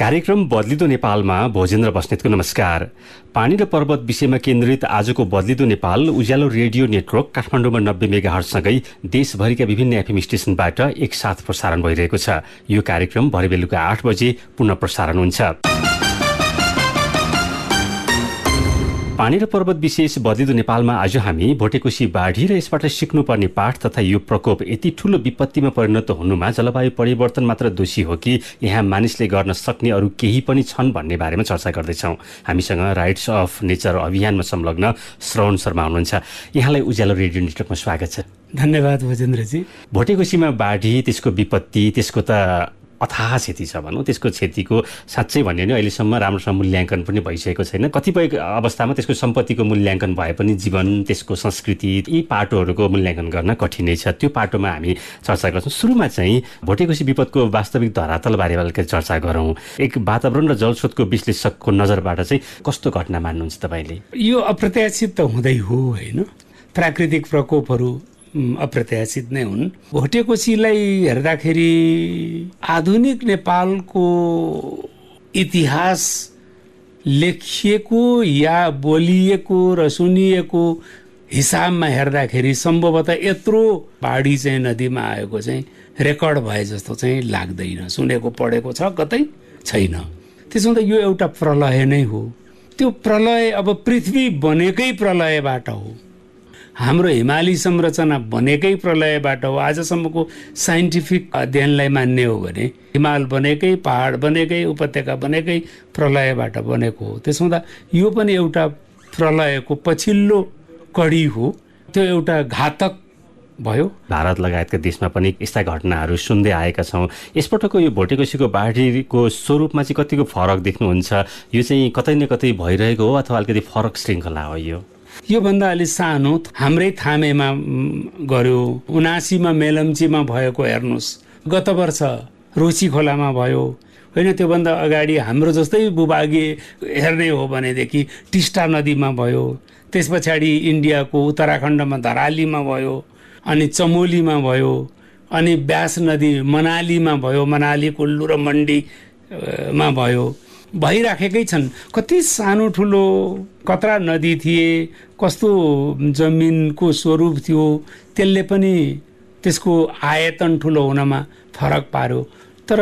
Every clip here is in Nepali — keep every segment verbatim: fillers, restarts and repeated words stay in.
कार्यक्रम बदलिदो नेपालमा भोजेन्द्र बस्नेतको नमस्कार। पानी र पर्वत विषयमा केन्द्रित आजको बदलिदो नेपाल उज्यालो रेडियो नेटवर्क काठमाडौँमा नब्बे मेगाहर्जसँगै देशभरिका विभिन्न एफएम स्टेशनबाट एकसाथ प्रसारण भइरहेको छ। यो कार्यक्रम भरे बेलुका आठ बजे पुनः प्रसारण हुन्छ। पानी र पर्वत विशेष बदलिदो नेपालमा आज हामी भोटेकोशी बाढी र यसबाट सिक्नुपर्ने पाठ तथा यो प्रकोप यति ठूलो विपत्तिमा परिणत हुनुमा जलवायु परिवर्तन मात्र दोषी हो कि यहाँ मानिसले गर्न सक्ने अरू केही पनि छन् भन्ने बारेमा चर्चा गर्दैछौँ। हामीसँग राइट्स अफ नेचर अभियानमा संलग्न श्रवण शर्मा हुनुहुन्छ। यहाँलाई उज्यालो रेडियो नेटवर्कमा स्वागत छ। धन्यवाद भोजेन्द्रजी। भोटेकोशीमा बाढी, त्यसको विपत्ति, त्यसको त अथाह क्षति छ भनौँ। त्यसको क्षतिको साँच्चै भन्यो भने अहिलेसम्म राम्रोसँग मूल्याङ्कन पनि भइसकेको छैन। कतिपय अवस्थामा त्यसको सम्पत्तिको मूल्याङ्कन भए पनि जीवन, त्यसको संस्कृति, यी पाटोहरूको मूल्याङ्कन गर्न कठिनै छ। त्यो पाटोमा हामी चर्चा गर्छौँ। सुरुमा चाहिँ भोटेकोशी विपदको वास्तविक धरातलबारे अलिकति चर्चा गरौँ। एक वातावरण र जलस्रोतको विश्लेषकको नजरबाट चाहिँ कस्तो घटना मान्नुहुन्छ तपाईँले? यो अप्रत्याशित त हुँदै हो, होइन? प्राकृतिक प्रकोपहरू अप्रत्याशित नै हुन्। भोटेकोशीलाई हेर्दाखेरि आधुनिक नेपालको इतिहास लेखिएको या बोलिएको र सुनिएको हिसाबमा हेर्दाखेरि सम्भवतः यत्रो बाढी चाहिँ नदीमा आएको चाहिँ रेकर्ड भए जस्तो चाहिँ लाग्दैन। सुनेको पढेको छ कतै छैन। त्यसो हुँदा यो एउटा प्रलय नै हो। त्यो प्रलय अब पृथ्वी बनेकै प्रलयबाट हो। हाम्रो हिमाली संरचना बनेकै प्रलयबाट हो। आजसम्मको साइन्टिफिक अध्ययनलाई मान्ने हो भने हिमाल बनेकै, पहाड बनेकै, उपत्यका बनेकै प्रलयबाट बनेको हो। त्यसो हुँदा यो पनि एउटा प्रलयको पछिल्लो कडी हो। त्यो एउटा घातक भयो। भारत लगायतका देशमा पनि यस्ता घटनाहरू सुन्दै आएका छौँ। यसपटकको यो भोटेकोशीको बाढीको स्वरूपमा चाहिँ कतिको फरक देख्नुहुन्छ? यो चाहिँ कतै न कतै भइरहेको हो अथवा अलिकति फरक श्रृङ्खला हो? यो योभन्दा अलि सानो हाम्रै थामेमा गर्यो, उनासीमा मेलम्चीमा भएको हेर्नुहोस्, गत वर्ष रोसी खोलामा भयो, होइन? त्योभन्दा अगाडि हाम्रो जस्तै भूभागीय हेर्ने हो भनेदेखि टिस्टा नदीमा भयो, त्यस पछाडि इन्डियाको उत्तराखण्डमा धरालीमा भयो, अनि चमोलीमा भयो, अनि ब्यास नदी मनालीमा भयो, मनाली, कुल्लु र मण्डीमा भयो। भइराखेकै छन्। कति सानो ठुलो कत्रा नदी थिए, कस्तो जमिनको स्वरूप थियो, त्यसले पनि त्यसको आयतन ठुलो हुनमा फरक पार्यो। तर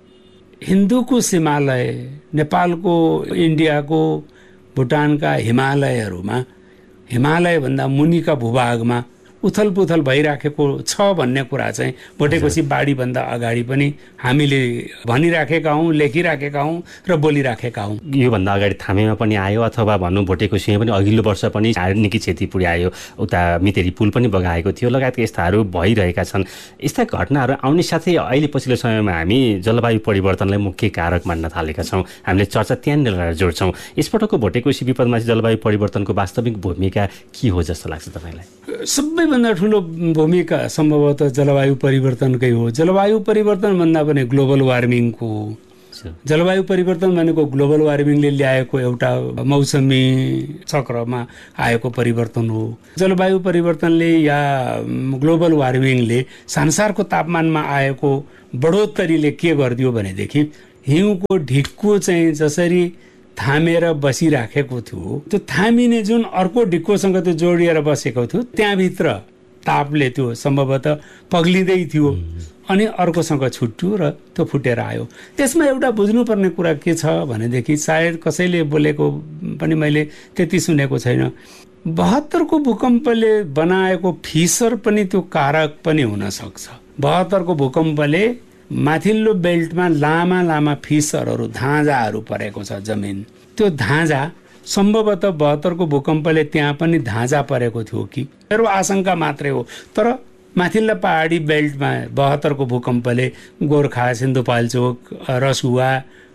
हिन्दूको हिमालय, नेपालको, इन्डियाको, भुटानका हिमालयहरूमा, हिमालयभन्दा मुनिका भूभागमा उथल पुथल भइराखेको छ भन्ने कुरा चाहिँ भोटेकोशी बाढीभन्दा अगाडि पनि हामीले भनिराखेका हौँ, लेखिराखेका हौँ र बोलिराखेका हौँ। योभन्दा अगाडि थामेमा पनि आयो अथवा भनौँ भोटेकोशीमा पनि अघिल्लो वर्ष पनि निकै क्षति पुर्यायो। उता मितेरी पुल पनि बगाएको थियो, लगायतका यस्ताहरू भइरहेका छन्। यस्ता घटनाहरू आउने साथै अहिले पछिल्लो समयमा हामी जलवायु परिवर्तनलाई मुख्य कारक मान्न थालेका छौँ। हामीले चर्चा त्यहाँनिर जोड्छौँ। यसपटकको भोटेकोशी विपदमा चाहिँ जलवायु परिवर्तनको वास्तविक भूमिका के हो जस्तो लाग्छ तपाईँलाई? सबैभन्दा ठुलो भूमिका सम्भवतः जलवायु परिवर्तनकै हो। जलवायु परिवर्तन भन्दा पनि ग्लोबल वार्मिङको हो। जलवायु परिवर्तन भनेको ग्लोबल वार्मिङले ल्याएको एउटा मौसमी चक्रमा आएको परिवर्तन हो। जलवायु परिवर्तनले या ग्लोबल वार्मिङले संसारको तापमानमा आएको बढोत्तरीले के गरिदियो भनेदेखि हिउँको ढिक्को चाहिँ जसरी थामेर बसिराखेको थियो, त्यो थामिने जुन अर्को ढिक्कोसँग त्यो जोडिएर बसेको थियो, त्यहाँभित्र तापले त्यो सम्भवतः पग्लिँदै थियो अनि अर्कोसँग छुट्यो र त्यो फुटेर आयो। त्यसमा एउटा बुझ्नुपर्ने कुरा के छ भनेदेखि सायद कसैले बोलेको पनि मैले त्यति सुनेको छैन। बहत्तरको भूकम्पले बनाएको फिसर पनि त्यो कारक पनि हुन सक्छ। बहत्तरको भूकम्पले माथिल्लो बेल्टमा लामा लामा फिसरहरू, धाँजाहरू परेको छ जमिन। त्यो धाँजा सम्भवतः बहत्तरको भूकम्पले त्यहाँ पनि धाँजा परेको थियो कि, मेरो आशंका मात्रै हो। तर माथिल्लो पहाडी बेल्टमा बहत्तरको भूकम्पले गोर्खा, सिन्धुपाल्चोक, रसुवा,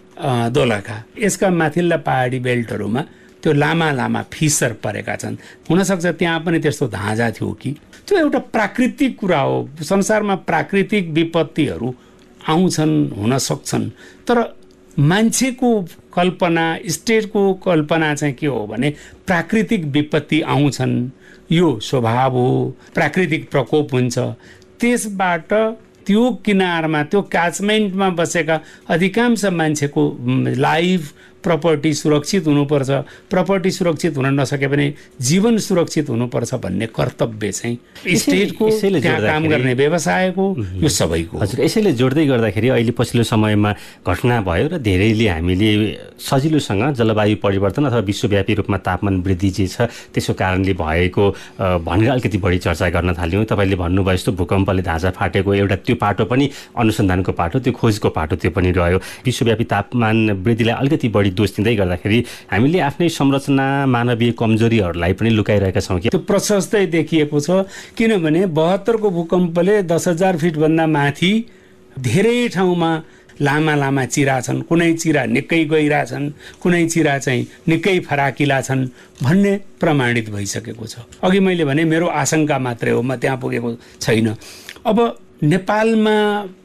दोलखा, यसका माथिल्ला पहाडी बेल्टहरूमा त्यो लामा लामा फिसर परेका छन्। हुनसक्छ त्यहाँ पनि त्यस्तो धाँजा थियो कि। त्यो एउटा प्राकृतिक कुरा हो। संसारमा प्राकृतिक विपत्तिहरू आउँछन्, हुन सक्छन्। तर मान्छेको कल्पना, स्टेटको कल्पना चाहिँ के हो भने प्राकृतिक विपत्ति आउँछन्, यो स्वभाव हो, प्राकृतिक प्रकोप हुन्छ, त्यसबाट त्यो किनारमा त्यो क्याचमेन्टमा बसेका अधिकांश मान्छेको लाइफ प्रपर्टी सुरक्षित हुनुपर्छ, प्रपर्टी सुरक्षित हुन नसके पनि जीवन सुरक्षित हुनुपर्छ भन्ने कर्तव्य चाहिँ स्टेटको, त्यहाँ काम गर्ने व्यवसायको, यो सबैको। हजुर, यसैले जोड्दै गर्दाखेरि अहिले पछिल्लो समयमा घटना भयो र धेरैले हामीले सजिलोसँग जलवायु परिवर्तन अथवा विश्वव्यापी रूपमा तापमान वृद्धि जे छ त्यसको कारणले भएको भनेर अलिकति बढी चर्चा गर्न थाल्यौँ। तपाईँले भन्नुभयो जस्तो भूकम्पले ढाँचा फाटेको एउटा त्यो पाटो पनि अनुसन्धानको पाटो, त्यो खोजको पाटो त्यो पनि रह्यो। विश्वव्यापी तापमान वृद्धिलाई अलिकति बढी दोष दिँदै गर्दाखेरि हामीले आफ्नै संरचना मानवीय कमजोरीहरूलाई पनि लुकाइरहेका छौँ कि? त्यो प्रशस्तै देखिएको छ, किनभने बहत्तरको भूकम्पले दस हजार फिटभन्दा माथि धेरै ठाउँमा लामा लामा चिरा छन्, कुनै चिरा निकै गहिरा छन्, कुनै चिरा चाहिँ निकै फराकिला छन् भन्ने प्रमाणित भइसकेको छ। अघि मैले भने मेरो आशंका मात्रै हो, म त्यहाँ पुगेको छैन। अब नेपालमा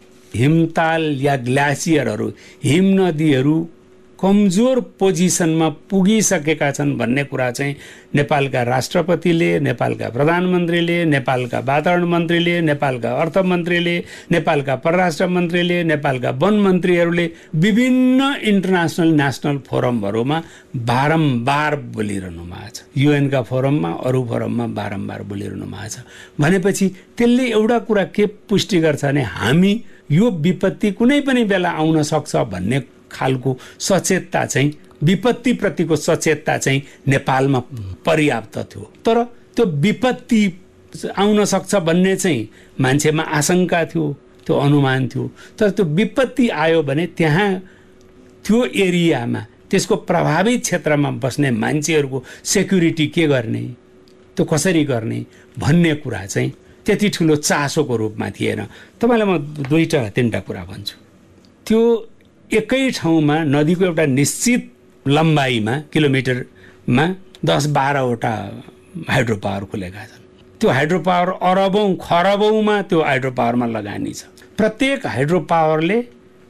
हिमताल या ग्लासियरहरू, हिम नदीहरू कमजोर पोजिसनमा पुगिसकेका छन् भन्ने कुरा चाहिँ नेपालका राष्ट्रपतिले, नेपालका प्रधानमन्त्रीले, नेपालका वातावरण मन्त्रीले, नेपालका अर्थमन्त्रीले, नेपालका परराष्ट्र मन्त्रीले, नेपालका वन मन्त्रीहरूले विभिन्न इन्टरनेसनल नेसनल फोरमहरूमा बारम्बार बोलिरहनु भएको छ। युएनका फोरममा, अरू फोरममा बारम्बार बोलिरहनु भएको छ। भनेपछि त्यसले एउटा कुरा के पुष्टि गर्छ भने हामी यो विपत्ति कुनै पनि बेला आउन सक्छ भन्ने खालको सचेतता चाहिँ, विपत्तिप्रतिको सचेतता चाहिँ नेपालमा पर्याप्त थियो। तर त्यो विपत्ति आउन सक्छ भन्ने चाहिँ मान्छेमा आशंका थियो, त्यो अनुमान थियो। तर त्यो विपत्ति आयो भने त्यहाँ त्यो एरियामा, त्यसको प्रभावित क्षेत्रमा बस्ने मान्छेहरूको सेक्युरिटी के गर्ने, त्यो कसरी गर्ने भन्ने कुरा चाहिँ त्यति ठुलो चासोको रूपमा थिएन। तपाईँलाई म दुईवटा तिनवटा कुरा भन्छु। त्यो एकै ठाउँमा नदीको एउटा निश्चित लम्बाइमा, किलोमिटरमा दस बाह्रवटा हाइड्रो पावर खुलेका छन्। त्यो हाइड्रो पावर अरबौँ खरबौँमा त्यो हाइड्रो पावरमा लगानी छ। प्रत्येक हाइड्रो पावरले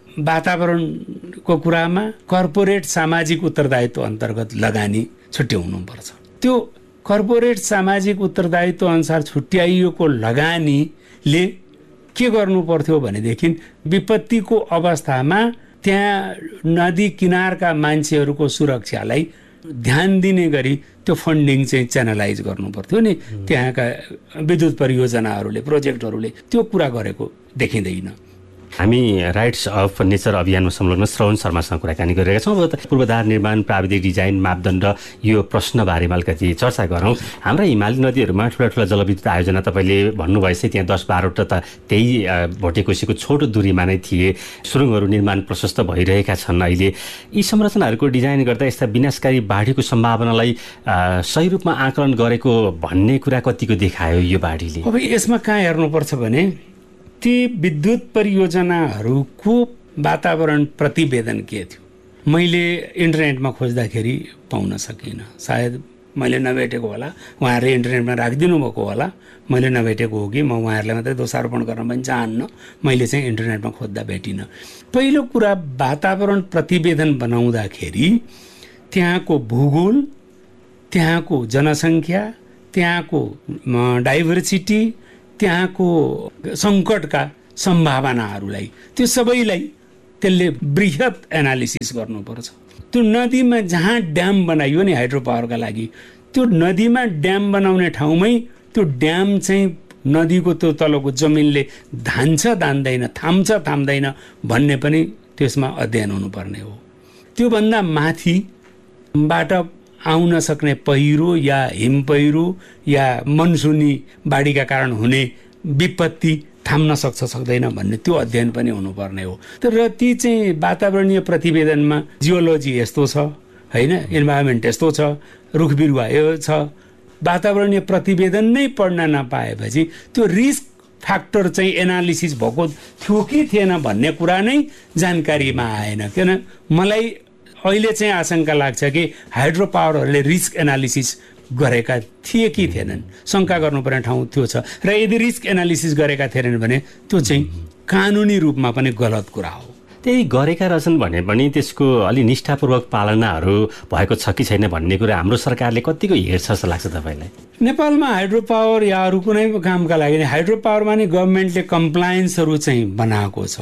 वातावरणको कुरामा कर्पोरेट सामाजिक उत्तरदायित्व अन्तर्गत लगानी छुट्याउनुपर्छ। त्यो कर्पोरेट सामाजिक उत्तरदायित्व अनुसार छुट्याइएको लगानीले के गर्नु पर्थ्यो भनेदेखि विपत्तिको अवस्थामा त्यहाँ नदी किनारका मान्छेहरूको सुरक्षालाई ध्यान दिने गरी त्यो फन्डिङ चाहिँ च्यानलाइज गर्नु पर्थ्यो नि। त्यहाँका विद्युत परियोजनाहरूले, प्रोजेक्टहरूले त्यो कुरा गरेको देखिँदैन। हामी राइट्स अफ नेचर अभियानमा संलग्न श्रवण शर्मासँग कुराकानी गरिरहेका छौँ। अब पूर्वाधार निर्माण, प्राविधिक डिजाइन, मापदण्ड, यो प्रश्नबारेमा अलिकति चर्चा गरौँ। हाम्रा हिमाली नदीहरूमा ठुला ठुला जलविद्युत आयोजना तपाईँले भन्नुभयो चाहिँ त्यहाँ दस बाह्रवटा त त्यही भोटेकोसीको छोटो दूरीमा नै थिए। सुरुङहरू निर्माण प्रशस्त भइरहेका छन्। अहिले यी संरचनाहरूको डिजाइन गर्दा यस्ता विनाशकारी बाढीको सम्भावनालाई सही रूपमा आकलन गरेको भन्ने कुरा कतिको देखायो यो बाढीले? अब यसमा कहाँ हेर्नुपर्छ भने ती विद्युत परियोजनाहरूको वातावरण प्रतिवेदन के थियो, मैले इन्टरनेटमा खोज्दाखेरि पाउन सकिनँ। सायद मैले नभेटेको होला, उहाँहरूले इन्टरनेटमा राखिदिनु भएको होला, मैले नभेटेको हो कि म उहाँहरूलाई मात्रै दोषारोपण गर्न पनि चाहन्न। मैले चाहिँ इन्टरनेटमा खोज्दा भेटिनँ। पहिलो कुरा, वातावरण प्रतिवेदन बनाउँदाखेरि त्यहाँको भूगोल, त्यहाँको जनसङ्ख्या, त्यहाँको डाइभर्सिटी, त्यहाँको सङ्कटका सम्भावनाहरूलाई, त्यो सबैलाई त्यसले बृहत एनालिसिस गर्नुपर्छ। त्यो नदीमा जहाँ ड्याम बनाइयो नि हाइड्रो पावरका लागि, त्यो नदीमा ड्याम बनाउने ठाउँमै त्यो ड्याम चाहिँ नदीको त्यो तलको जमिनले धान्छ धान्दैन, थाम्छ थाम्दैन भन्ने पनि त्यसमा अध्ययन हुनुपर्ने हो। त्योभन्दा माथिबाट आउन सक्ने पहिरो या हिम पहिरो या मनसुनी बाढीका कारण हुने विपत्ति थाम्न सक्छ सक्दैन भन्ने त्यो अध्ययन पनि हुनुपर्ने हो। तर ती चाहिँ वातावरणीय प्रतिवेदनमा जियोलोजी यस्तो छ होइन, इन्भाइरोमेन्ट यस्तो छ, रुख बिरुवा यो छ, वातावरणीय प्रतिवेदन नै पढ्न नपाएपछि त्यो रिस्क फ्याक्टर चाहिँ एनालिसिस भएको थियो कि थिएन भन्ने कुरा नै जानकारीमा आएन। किन मलाई अहिले चाहिँ आशंका लाग्छ कि हाइड्रो पावरहरूले रिस्क एनालिसिस गरेका थिए कि थिएनन्, शङ्का गर्नुपर्ने ठाउँ त्यो छ। र यदि रिस्क एनालिसिस गरेका थिएनन् भने त्यो चाहिँ कानुनी रूपमा पनि गलत कुरा हो। त्यही गरेका रहेछन् भने पनि त्यसको अलि निष्ठापूर्वक पालनाहरू भएको छ कि छैन भन्ने कुरा हाम्रो सरकारले कतिको हेर्छ जस्तो लाग्छ तपाईँलाई? नेपालमा हाइड्रो पावर या अरू कुनै कामका लागि हाइड्रो पावरमा नि गभर्मेन्टले कम्प्लायन्सहरू चाहिँ बनाएको छ।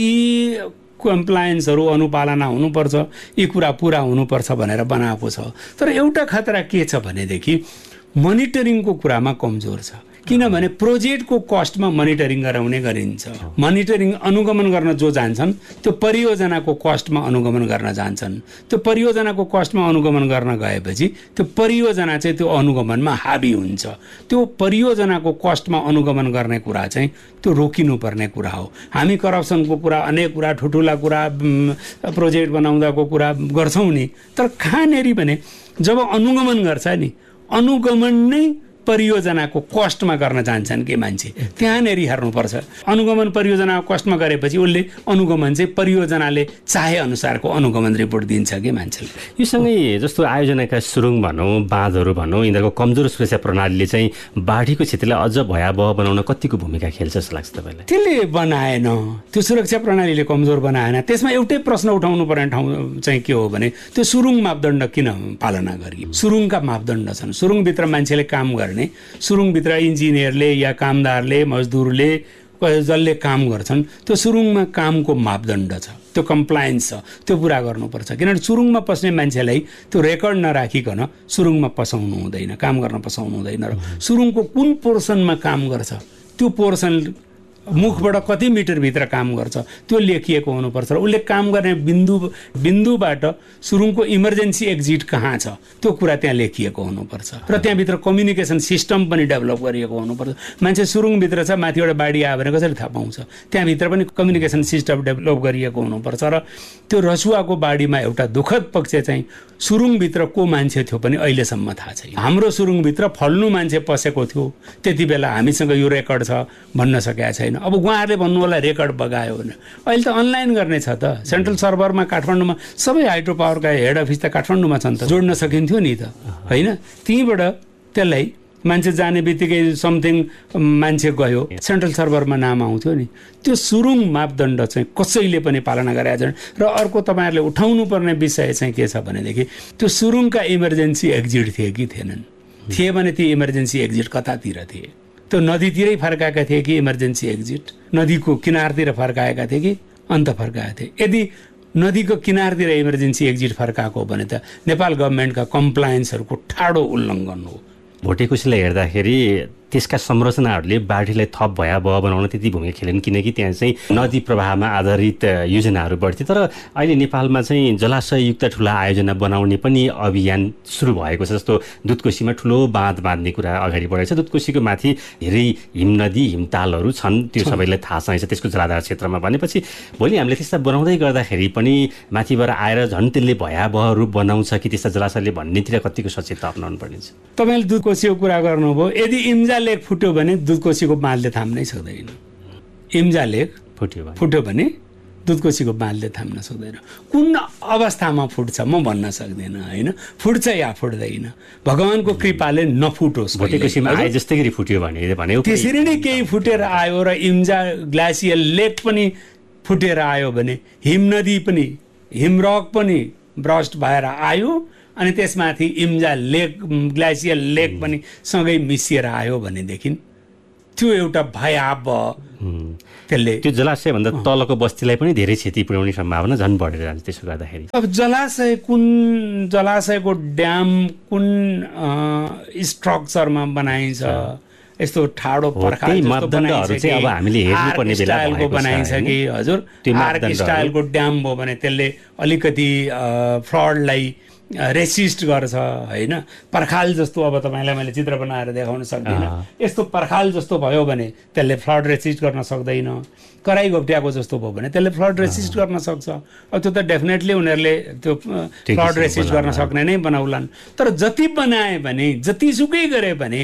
यी कम्प्लायन्सहरू अनुपालना हुनुपर्छ, यी कुरा पुरा हुनुपर्छ भनेर बनाएको छ। तर एउटा खतरा के छ भनेदेखि मोनिटरिङको कुरामा कमजोर छ। किनभने प्रोजेक्टको कस्टमा मोनिटरिङ गराउने गरिन्छ। मोनिटरिङ अनुगमन गर्न जो जान्छन् त्यो परियोजनाको कस्टमा अनुगमन गर्न जान्छन्। त्यो परियोजनाको कस्टमा अनुगमन गर्न गएपछि त्यो परियोजना चाहिँ त्यो अनुगमनमा हाबी हुन्छ। त्यो परियोजनाको कस्टमा अनुगमन गर्ने कुरा चाहिँ त्यो रोकिनुपर्ने कुरा हो। हामी करप्सनको कुरा, अनेक कुरा, ठुल्ठुला कुरा, प्रोजेक्ट बनाउँदाको कुरा गर्छौँ नि, तर कहाँनेरि भने जब अनुगमन गर्छ नि, अनुगमन नै परियोजनाको कस्टमा गर्न जान्छन् कि मान्छे, त्यहाँनेर हेर्नुपर्छ। अनुगमन परियोजनाको कस्टमा गरेपछि उसले अनुगमन चाहिँ परियोजनाले चाहे अनुसारको अनुगमन रिपोर्ट दिन्छ कि मान्छेले। यो सँगै जस्तो आयोजनाका सुरुङ भनौँ, बाँधहरू भनौँ, यिनीहरूको कमजोर सुरक्षा प्रणालीले चाहिँ बाढीको क्षेत्रलाई अझ भयावह बनाउन कतिको भूमिका खेल्छ जस्तो लाग्छ तपाईँलाई? त्यसले बनाएन, त्यो सुरक्षा प्रणालीले कमजोर बनाएन। त्यसमा एउटै प्रश्न उठाउनु पर्ने ठाउँ चाहिँ के हो भने त्यो सुरुङ मापदण्ड किन पालना गरियो? सुरुङका मापदण्ड छन्। सुरुङभित्र मान्छेले काम गर्ने, सुरुङभित्र इन्जिनियरले या कामदारले, मजदुरले, जसले काम गर्छन्, त्यो सुरुङमा कामको मापदण्ड छ, त्यो कम्प्लायन्स छ, त्यो पुरा गर्नुपर्छ। किनभने सुरुङमा पस्ने मान्छेलाई त्यो रेकर्ड नराखिकन सुरुङमा पसाउनु हुँदैन, काम गर्न पसाउनु हुँदैन। र सुरुङको कुन पोर्सनमा काम गर्छ, त्यो पोर्सन मुखबाट कति मिटरभित्र काम गर्छ त्यो लेखिएको हुनुपर्छ। र उसले काम गर्ने बिन्दु बिन्दुबाट सुरुङको इमर्जेन्सी एक्जिट कहाँ छ त्यो कुरा त्यहाँ लेखिएको हुनुपर्छ। र त्यहाँभित्र कम्युनिकेसन सिस्टम पनि डेभलप गरिएको हुनुपर्छ। मान्छे सुरुङभित्र छ, माथिबाट बाढी आयो भने कसरी थाहा पाउँछ? त्यहाँभित्र पनि कम्युनिकेसन सिस्टम डेभलप गरिएको हुनुपर्छ। र त्यो रसुवाको बाढीमा एउटा दुःखद पक्ष चाहिँ सुरुङभित्र को मान्छे थियो पनि अहिलेसम्म थाहा छैन। हाम्रो सुरुङभित्र फल्नु मान्छे पसेको थियो, त्यति बेला हामीसँग यो रेकर्ड छ भन्न सकेका छैन। अब उहाँहरूले भन्नु होला रेकर्ड बगायो भने, अहिले त अनलाइन गर्ने छ त। सेन्ट्रल सर्भरमा काठमाडौँमा सबै हाइड्रो पावरका हेड अफिस त काठमाडौँमा छन् त, जोड्न सकिन्थ्यो नि त, होइन? त्यहीँबाट त्यसलाई मान्छे जाने बित्तिकै समथिङ मान्छे गयो, सेन्ट्रल सर्भरमा नाम आउँथ्यो नि। त्यो सुरुङ मापदण्ड चाहिँ कसैले पनि पालना गरेका छैन। र अर्को तपाईँहरूले उठाउनु पर्ने विषय चाहिँ के छ भनेदेखि त्यो सुरुङका इमर्जेन्सी एक्जिट थिए कि थिएनन्? थिए भने ती इमर्जेन्सी एक्जिट कतातिर थिए? त्यो नदीतिरै फर्काएका थिए कि इमर्जेन्सी एक्जिट नदीको किनारतिर फर्काएका थिए कि अन्त फर्काएका थिए? यदि नदीको किनारतिर इमर्जेन्सी एक्जिट फर्काएको हो भने त नेपाल गभर्मेन्टका कम्प्लायन्सहरूको ठाडो उल्लङ्घन हो। भोटेकोसीलाई हेर्दाखेरि त्यसका संरचनाहरूले बाढीलाई थप भयावह बनाउन त्यति भूमिका खेलेन, किनकि त्यहाँ चाहिँ नदी प्रवाहमा आधारित योजनाहरू बढ्थे। तर अहिले नेपालमा चाहिँ जलाशययुक्त ठुला आयोजना बनाउने पनि अभियान सुरु भएको छ। जस्तो दुधकोशीमा ठुलो बाँध बाँध्ने कुरा अगाडि बढेको छ। दुधकोशीको माथि धेरै हिमनदी, हिमतालहरू छन्, त्यो सबैलाई थाहा छ त्यसको जलाधार क्षेत्रमा। भनेपछि भोलि हामीले त्यस्ता बनाउँदै गर्दाखेरि पनि माथिबाट आएर झन् त्यसले भयावह रूप बनाउँछ कि त्यस्ता जलाशयले भन्नेतिर कतिको सचेतता अपनाउनु पर्ने छ? तपाईँले दुधकोशीको कुरा गर्नुभयो। यदि इम्जा लेक फुट्यो भने दुधकोशीको बाँधले थाम्नै सक्दैन। इम्जा लेक फुट्यो फुट्यो भने दुधकोशीको बाँधले थाम्न सक्दैन। कुन अवस्थामा फुट्छ म भन्न सक्दैन, होइन? फुट्छ या फुट्दैन, भगवानको कृपाले नफुटोस्। भोटेकोशीमा आए जस्तै गरी फुट्यो भने भने त्यसरी नै केही फुटेर आयो र इम्जा ग्लासियल लेक पनि फुटेर आयो भने, हिमनदी पनि, हिमरक पनि ब्रस्ट भएर आयो, अनि त्यसमाथि इम्जा लेक, ग्लासियल लेक पनि सँगै मिसिएर आयो भनेदेखि त्यो एउटा भयावह, त्यसले त्यो जलाशयभन्दा तलको बस्तीलाई पनि धेरै क्षति पुर्याउने सम्भावना झन् बढेर जान्छ त्यसो गर्दाखेरि। अब जलाशय कुन जलाशयको ड्याम कुन स्ट्रक्चरमा बनाइन्छ, यस्तो ठाडो पर्खाल जस्तो बनाइन्छ कि आर्क स्टाइलको बनाइन्छ कि हजुर आर्क स्टाइलको ड्याम भयो भने त्यसले अलिकति फ्लडलाई रेसिस्ट गर्छ, होइन? पर्खाल जस्तो, अब तपाईँलाई मैले चित्र बनाएर देखाउन सक्दिनँ, यस्तो पर्खाल जस्तो भयो भने त्यसले फ्लड रेसिस्ट गर्न सक्दैन। कराई घोप्ट्याएको जस्तो भयो भने त्यसले फ्लड रेसिस्ट गर्न सक्छ। अब त्यो त डेफिनेटली उनीहरूले त्यो फ्लड रेसिस्ट गर्न सक्ने नै बनाउलान्। तर जति बनाए भने, जतिसुकै गरे भने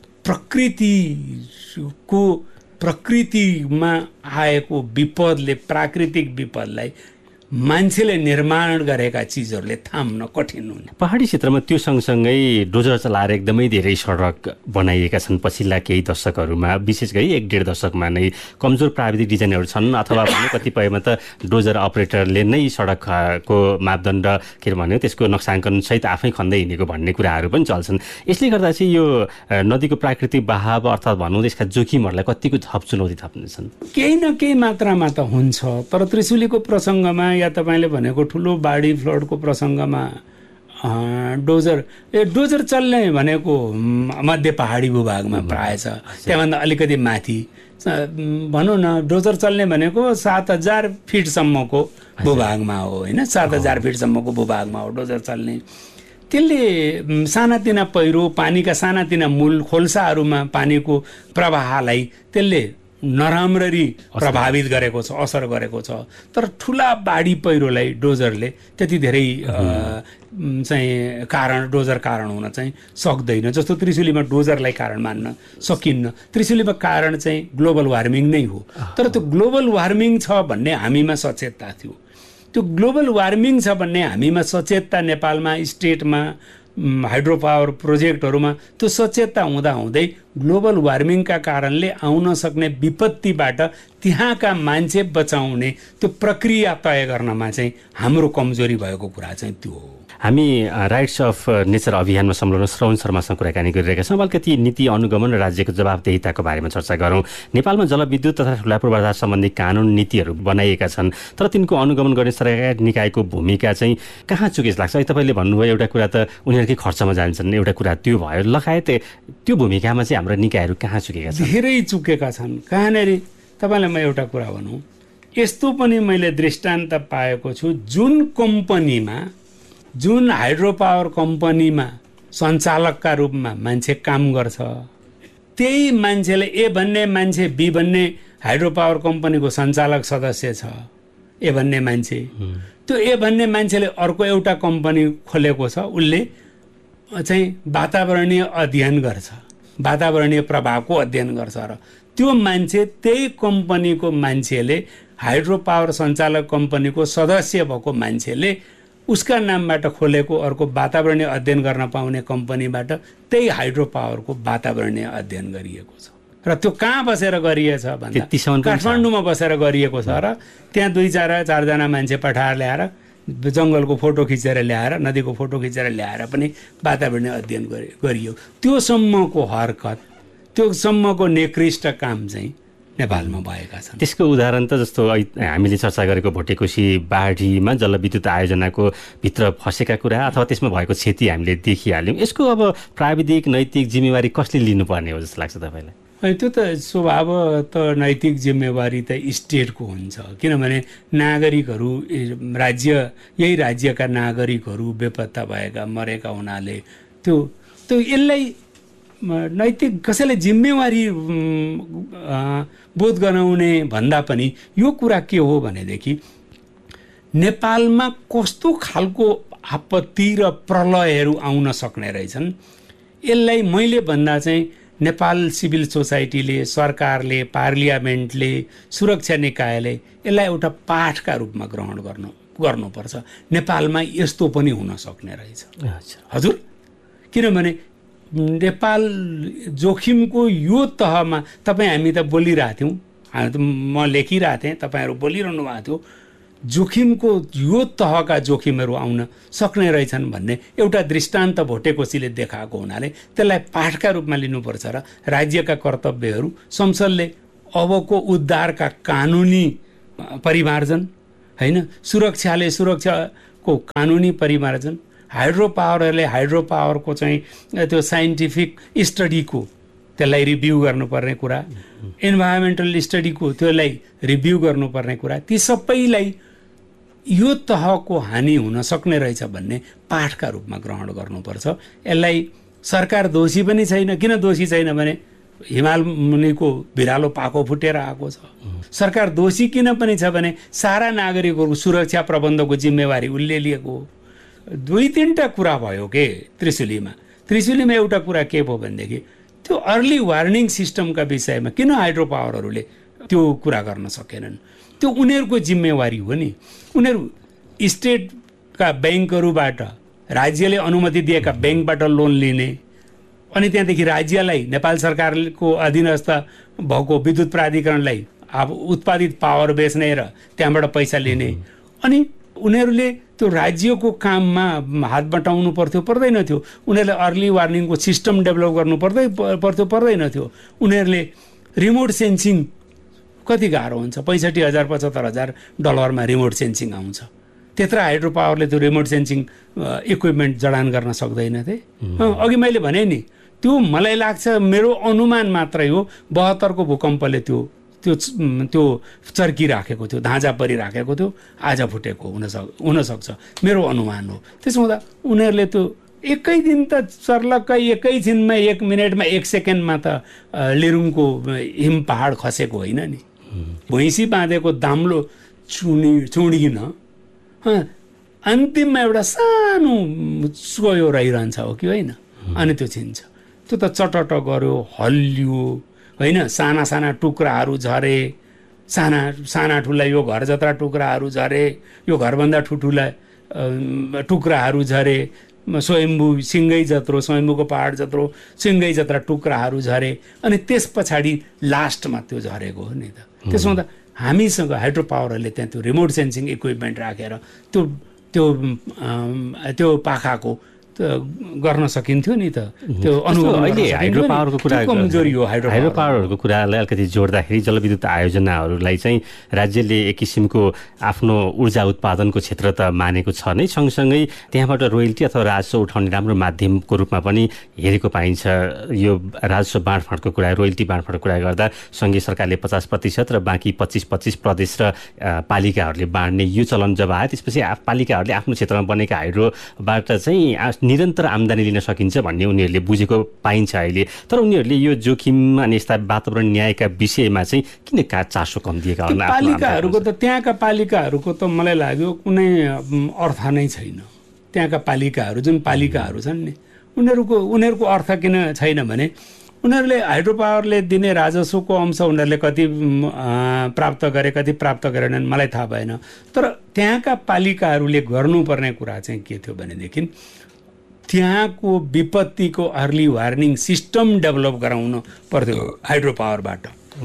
प्रकृतिको प्रकृतिमा आएको विपदले, प्राकृतिक विपदलाई मान्छेले निर्माण गरेका चिजहरूले थाम्न कठिन हुने। पहाडी क्षेत्रमा त्यो सँगसँगै डोजर चलाएर एकदमै धेरै सडक बनाइएका छन् पछिल्ला केही दशकहरूमा, विशेष गरी एक डेढ दशकमा नै। कमजोर प्राविधिक डिजाइनहरू छन् अथवा भने कतिपयमा त डोजर अपरेटरले नै सडकको मापदण्ड के भन्यो त्यसको नक्साङ्कन सहित आफै खन्दै हिँडेको भन्ने कुराहरू पनि चल्छन्। यसले गर्दा चाहिँ यो नदीको प्राकृतिक बहाव अर्थात् भनौँ त्यसका जोखिमहरूलाई कतिको थप चुनौती थप्नेछन्? केही न केही मात्रामा त हुन्छ, तर त्रिशुलीको प्रसङ्गमा या तपाईँले भनेको ठुलो बाढी फ्लडको प्रसङ्गमा डोजर ए डोजर चल्ने भनेको मध्य पहाडी भूभागमा प्रायः छ, त्यहाँभन्दा अलिकति माथि भनौँ न डोजर चल्ने भनेको सात हजार फिटसम्मको भूभागमा हो होइन, सात हजार फिटसम्मको भूभागमा हो डोजर चल्ने। त्यसले सानातिना पहिरो, पानीका सानातिना मूल खोल्साहरूमा पानीको प्रवाहलाई त्यसले नराम्ररी प्रभावित गरेको छ, असर गरेको छ। तर ठुला बाढी पहिरोलाई डोजरले त्यति धेरै चाहिँ कारण डोजर कारण हुन चाहिँ सक्दैन। जस्तो त्रिशुलीमा डोजरलाई कारण मान्न सकिन्न। त्रिशुलीमा कारण चाहिँ ग्लोबल वार्मिङ नै हो। तर त्यो ग्लोबल वार्मिङ छ भन्ने हामीमा सचेतता थियो। त्यो ग्लोबल वार्मिङ छ भन्ने हामीमा सचेतता नेपालमा स्टेटमा हाइड्रो पावर प्रोजेक्टहरूमा त्यो सचेतता हुँदा हुँदै ग्लोबल वार्मिङका कारणले आउन सक्ने विपत्तिबाट त्यहाँका मान्छे बचाउने त्यो प्रक्रिया तय गर्नमा चाहिँ हाम्रो कमजोरी भएको कुरा चाहिँ त्यो हो। हामी राइट्स अफ नेचर अभियानमा संलग्न श्रवण शर्मासँग कुराकानी गरिरहेका छौँ। अलिकति नीति अनुगमन र राज्यको जवाबदेहिताको बारेमा चर्चा गरौँ। नेपालमा जलविद्युत तथा ठुला पूर्वाधार सम्बन्धी कानुन नीतिहरू बनाइएका छन्, तर तिनको अनुगमन गर्ने सरकारी निकायको भूमिका चाहिँ कहाँ चुके जस्तो लाग्छ? तपाईँले भन्नुभयो एउटा कुरा त उनीहरूकै खर्चमा जान्छन्, एउटा कुरा त्यो भयो, लगायत त्यो भूमिकामा चाहिँ हाम्रो निकायहरू कहाँ चुकेका छन्? धेरै चुकेका छन्। कहाँनिर तपाईँलाई म एउटा कुरा भनौँ, यस्तो पनि मैले दृष्टान्त पाएको छु, जुन कम्पनीमा जुन हाइड्रो पावर कम्पनीमा सञ्चालकका रूपमा मान्छे काम गर्छ, त्यही मान्छेले ए भन्ने मान्छे बी भन्ने हाइड्रो पावर कम्पनीको सञ्चालक सदस्य छ, ए भन्ने मान्छे। त्यो ए भन्ने मान्छेले अर्को एउटा कम्पनी खोलेको छ, उसले चाहिँ वातावरणीय अध्ययन गर्छ, वातावरणीय प्रभावको अध्ययन गर्छ र त्यो मान्छे त्यही कम्पनीको मान्छेले हाइड्रो पावर सञ्चालक कम्पनीको सदस्य भएको मान्छेले उसका नामबाट खोलेको अर्को वातावरणीय अध्ययन गर्न पाउने कम्पनीबाट त्यही हाइड्रो पावरको वातावरणीय अध्ययन गरिएको छ। र त्यो कहाँ बसेर गरिएछ भन्दा काठमाडौँमा बसेर गरिएको छ र त्यहाँ दुई चार चारजना मान्छे पठाएर ल्याएर जङ्गलको फोटो खिचेर ल्याएर नदीको फोटो खिचेर ल्याएर पनि वातावरणीय अध्ययन गरियो। त्योसम्मको हरकत, त्योसम्मको निकृष्ट काम चाहिँ नेपालमा भएका छन्। त्यसको उदाहरण त जस्तो हामीले चर्चा गरेको भोटेकोशी बाढीमा जलविद्युत आयोजनाको भित्र फसेका कुरा अथवा त्यसमा भएको क्षति हामीले देखिहाल्यौँ। यसको अब प्राविधिक नैतिक जिम्मेवारी कसले लिनुपर्ने हो जस्तो लाग्छ तपाईँलाई? त्यो त स्वभाव त नैतिक जिम्मेवारी त स्टेटको हुन्छ, किनभने नागरिकहरू राज्य यही राज्यका नागरिकहरू बेपत्ता भएका मरेका हुनाले त्यो त्यो यसलाई नैतिक कसैले जिम्मेवारी बोध गराउने भन्दा पनि यो कुरा के हो भनेदेखि नेपालमा कस्तो खालको आपत्ति र प्रलयहरू आउन सक्ने रहेछन्, यसलाई मैले भन्दा चाहिँ नेपाल सिभिल सोसाइटीले, सरकारले, पार्लियामेन्टले, सुरक्षा निकायले यसलाई एउटा पाठका रूपमा ग्रहण गर्नु गर्नुपर्छ। नेपालमा यस्तो पनि हुन सक्ने रहेछ हजुर, किनभने नेपाल जोखिमको यो तहमा तपाईँ हामी त बोलिरहेको थियौँ, हामी त म लेखिरहेको थिएँ, तपाईँहरू बोलिरहनु भएको थियो, जोखिमको यो तहका जोखिमहरू आउन सक्ने रहेछन् भन्ने एउटा दृष्टान्त भोटेकोशीले देखाएको हुनाले त्यसलाई पाठका रूपमा लिनुपर्छ र राज्यका कर्तव्यहरू संसदले अबको उद्धारका कानुनी परिमार्जन होइन, सुरक्षाले सुरक्षाको कानुनी परिमार्जन, हाइड्रो पावरहरूले हाइड्रो पावरको चाहिँ त्यो साइन्टिफिक स्टडीको त्यसलाई रिभ्यू गर्नुपर्ने कुरा, इन्भाइरोमेन्टल स्टडीको त्यसलाई रिभ्यू गर्नुपर्ने कुरा, ती सबैलाई यो तहको हानि हुन सक्ने रहेछ भन्ने पाठका रूपमा ग्रहण गर्नुपर्छ। यसलाई सरकार दोषी पनि छैन। किन दोषी छैन भने हिमाल मुनिको भिरालो पाको फुटेर आएको छ। सरकार दोषी किन पनि छ भने सारा नागरिकहरूको सुरक्षा प्रबन्धको जिम्मेवारी उसले लिएको हो। दुई तिनवटा कुरा भयो के त्रिशुलीमा त्रिशुलीमा एउटा कुरा के भयो भनेदेखि त्यो अर्ली वार्निङ सिस्टमका विषयमा किन हाइड्रो पावरहरूले त्यो कुरा गर्न सकेनन्, त्यो उनीहरूको जिम्मेवारी हो नि। उनीहरू स्टेटका ब्याङ्कहरूबाट राज्यले अनुमति दिएका ब्याङ्कबाट लोन लिने, अनि त्यहाँदेखि राज्यलाई नेपाल सरकारको अधीनस्थ भएको विद्युत प्राधिकरणलाई अब उत्पादित पावर बेच्ने र त्यहाँबाट पैसा लिने, अनि उनीहरूले त्यो राज्यको काममा हात बटाउनु पर्थ्यो पर्दैन थियो। उनीहरूले अर्ली वार्निङको सिस्टम डेभलप गर्नु पर्दै पर्थ्यो पर्दैन थियो। उनीहरूले रिमोट सेन्सिङ कति गाह्रो हुन्छ, पैँसठी हजार पचहत्तर हजार डलरमा रिमोट सेन्सिङ आउँछ। त्यत्रो हाइड्रो पावरले त्यो रिमोट सेन्सिङ इक्विपमेन्ट जडान गर्न सक्दैनथे। अघि मैले भने नि, त्यो मलाई लाग्छ मेरो अनुमान मात्रै हो, बहत्तरको भूकम्पले त्यो त्यो त्यो चर्की राखेको थियो, धाँजा परिराखेको थियो, आज फुटेको हुनसक् हुनसक्छ मेरो अनुमान हो। त्यसो हुँदा उनीहरूले त्यो एकै दिन त सर्लक्कै एकैछिनमा एक मिनटमा एक सेकेन्डमा त लिरुङको हिम पहाड खसेको होइन नि। भैँसी बाँधेको दाम्लो चुनी चुडिन अन्तिममा एउटा सानो सोयो रहिरहन्छ हो कि होइन, अनि त्यो छिन्छ। त्यो त चटट गऱ्यो, हल्लियो होइन, साना साना टुक्राहरू झरे, साना साना ठुला यो घर जत्रा टुक्राहरू झरे, यो घरभन्दा ठुल्ठुला टुक्राहरू झरे, स्वयम्भू सिङ्गै जत्रो, स्वयम्भूको पहाड जत्रो सिङ्गै जत्रा टुक्राहरू झरे, अनि त्यस पछाडि लास्टमा त्यो झरेको हो नि त। त्यसो हुँदा हामीसँग हाइड्रो पावरहरूले त्यहाँ त्यो रिमोट सेन्सिङ इक्विपमेन्ट राखेर त्यो त्यो त्यो पाखाको गर्न सकिन्थ्यो नि त। त्यो अहिले हाइड्रो पावरको कुरा कमजोरी हो। हाइड्रो हाइड्रो पावरहरूको कुरालाई अलिकति जोड्दाखेरि जलविद्युत आयोजनाहरूलाई चाहिँ राज्यले एक किसिमको आफ्नो ऊर्जा उत्पादनको क्षेत्र त मानेको छ नै, सँगसँगै त्यहाँबाट रोयल्टी अथवा राजस्व उठाउने राम्रो माध्यमको रूपमा पनि हेरेको पाइन्छ। यो राजस्व बाँडफाँडको कुरा, रोयल्टी बाँडफाँडको कुरा गर्दा सङ्घीय सरकारले पचास प्रतिशत र बाँकी पच्चिस पच्चिस प्रदेश र पालिकाहरूले बाँड्ने यो चलन जब आयो, त्यसपछि पालिकाहरूले आफ्नो क्षेत्रमा बनेका हाइड्रोबाट चाहिँ निरन्तर आम्दानी लिन सकिन्छ भन्ने उनीहरूले बुझेको पाइन्छ अहिले। तर उनीहरूले यो जोखिम अनि यस्ता वातावरण न्यायका विषयमा चाहिँ किन का चासो कम दिएका होला? पालिकाहरूको त त्यहाँका पालिकाहरूको त मलाई लाग्यो कुनै अर्थ नै छैन। त्यहाँका पालिकाहरू जुन पालिकाहरू छन् नि, उनीहरूको उनीहरूको अर्थ किन छैन भने उनीहरूले हाइड्रो पावरले दिने राजस्वको अंश उनीहरूले कति प्राप्त गरे कति प्राप्त गरेनन् मलाई थाहा भएन। तर त्यहाँका पालिकाहरूले गर्नुपर्ने कुरा चाहिँ के थियो भनेदेखि त्यहाँको विपत्तिको अर्ली वार्निङ सिस्टम डेभलप गराउनु पर्थ्यो हाइड्रो पावरबाट,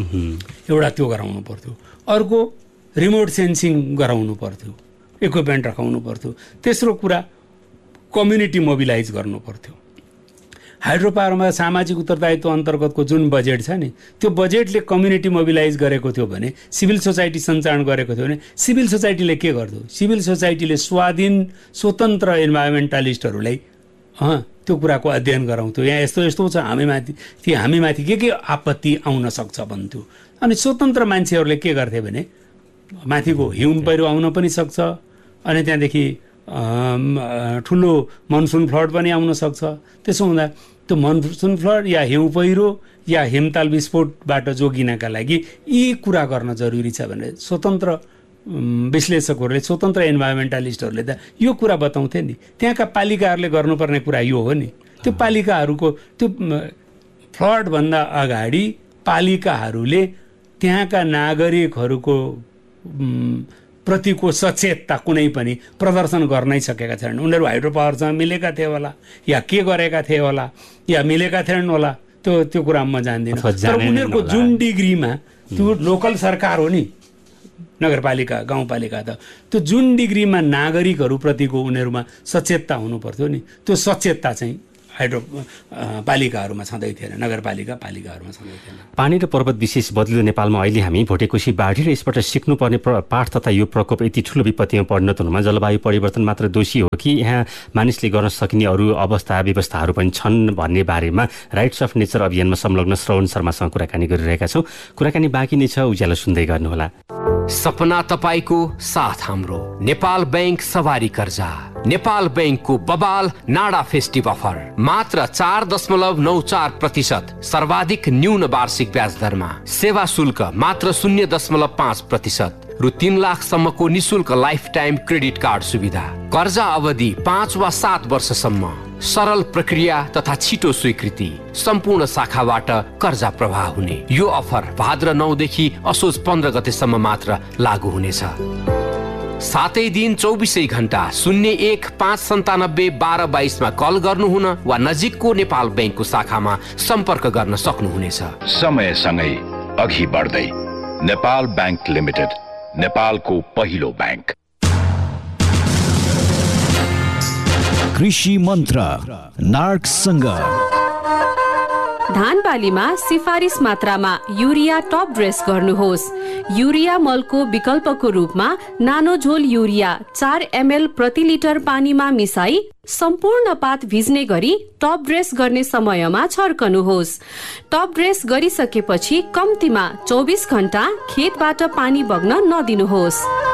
एउटा त्यो गराउनु पर्थ्यो। अर्को रिमोट सेन्सिङ गराउनु पर्थ्यो, इक्विपमेन्ट राखाउनु पर्थ्यो। तेस्रो कुरा कम्युनिटी मोबिलाइज गर्नु पर्थ्यो। हाइड्रो पावरमा सामाजिक उत्तरदायित्व अन्तर्गतको जुन बजेट छ नि, त्यो बजेटले कम्युनिटी मोबिलाइज गरेको थियो भने, सिभिल सोसाइटी सञ्चालन गरेको थियो भने, सिभिल सोसाइटीले के गर्थ्यो? सिभिल सोसाइटीले स्वाधीन स्वतन्त्र इन्भाइरोमेन्टलिस्टहरूलाई अँ त्यो कुराको अध्ययन गराउँथ्यो। यहाँ यस्तो यस्तो छ, हामीमाथि ती हामीमाथि के के आपत्ति आउन सक्छ भन्थ्यो। अनि स्वतन्त्र मान्छेहरूले के गर्थे भने माथिको हिउँ पहिरो आउन पनि सक्छ, अनि त्यहाँदेखि ठुलो मनसुन फ्लड पनि आउन सक्छ। त्यसो हुँदा त्यो मनसुन फ्लड या हिउँ पहिरो या हिमताल विस्फोटबाट जोगिनका लागि यी कुरा गर्न जरुरी छ भनेर स्वतन्त्र विश्लेषकहरूले, स्वतन्त्र इन्भाइरोमेन्टलिस्टहरूले त यो कुरा बताउँथे नि। त्यहाँका पालिकाहरूले गर्नुपर्ने कुरा यो हो नि। त्यो पालिकाहरूको त्यो फ्लडभन्दा अगाडि पालिकाहरूले त्यहाँका नागरिकहरूको प्रतिको सचेतता कुनै पनि प्रदर्शन गर्नै सकेका छैनन्। उनीहरू हाइड्रो पावरसँग मिलेका थिए होला या के गरेका थिए होला या मिलेका थिएनन् होला, त्यो त्यो कुरा म जान्दिनँ। तर उनीहरूको जुन डिग्रीमा त्यो लोकल सरकार हो नि, नगरपालिका गाउँपालिका त, त्यो जुन डिग्रीमा नागरिकहरूप्रतिको उनीहरूमा सचेतता हुनुपर्थ्यो नि, त्यो सचेतता चाहिँ हाइड्रो पालिकाहरूमा छँदै थिएन, नगरपालिका पालिकाहरूमा छँदै थिएन। पानी र पर्वत विशेष बदलिँदो नेपालमा अहिले हामी भोटेकोसी बाढी र यसबाट सिक्नुपर्ने पाठ तथा यो प्रकोप यति ठुलो विपत्तिमा परिणत हुनुमा जलवायु परिवर्तन मात्र दोषी हो कि यहाँ मानिसले गर्न सकिने अरू अवस्था व्यवस्थाहरू पनि छन् भन्ने बारेमा राइट्स अफ नेचर अभियानमा संलग्न श्रवण शर्मासँग कुराकानी गरिरहेका छौँ। कुराकानी बाँकी नै छ, उज्यालो सुन्दै गर्नुहोला। सपना तपाईको साथ हाम्रो नेपाल बैंक सवारी कर्जा, नेपाल बैंकको बबाल नाडा फेस्टिभ अफर मात्र चार दशमलव नौ चार प्रतिशत सर्वाधिक न्यून वार्षिक ब्याज दरमा, सेवा शुल्क मात्र शून्य दशमलव पाँच प्रतिशत, रु तीन लाखसम्मको निशुल्क लाइफ टाइम क्रेडिट कार्ड सुविधा, कर्जा अवधि पाँच वा सात वर्षसम्म, सरल प्रक्रिया तथा छिटो स्वीकृति, सम्पूर्ण शाखाबाट कर्जा प्रवाह हुने। यो अफर भाद्र नौ देखि असोज पन्ध्र गतेसम्म मात्र लागू हुनेछ। सातै दिन चौबिसै घण्टा शून्य एक पाँच सन्तानब्बे बाह्र बाइसमा कल गर्नुहुन वा नजिकको नेपाल ब्याङ्कको शाखामा सम्पर्क गर्न सक्नुहुनेछ। समयसँगै अघि बढ्दै नेपाल ब्याङ्क लिमिटेड, नेपालको पहिलो ब्याङ्क। कृषि मन्त्र नार्कसँग धान बालीमा सिफारिस मात्रामा युरिया टप ड्रेस गर्नुहोस्। युरिया मलको विकल्पको रूपमा नानो झोल युरिया चार एमएल प्रति लिटर पानीमा मिसाई सम्पूर्ण पात भिज्ने गरी टप ड्रेस गर्ने समयमा छर्कनुहोस्। टप ड्रेस गरिसकेपछि कम्तीमा चौबिस घण्टा खेतबाट पानी बग्न नदिनुहोस्।